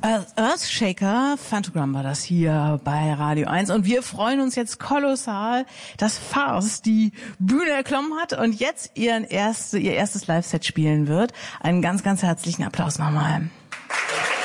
Earthshaker, Phantogram war das hier bei Radio 1 und wir freuen uns jetzt kolossal, dass Farce die Bühne erklommen hat und jetzt ihr erstes Live-Set spielen wird. Einen ganz, ganz herzlichen Applaus nochmal.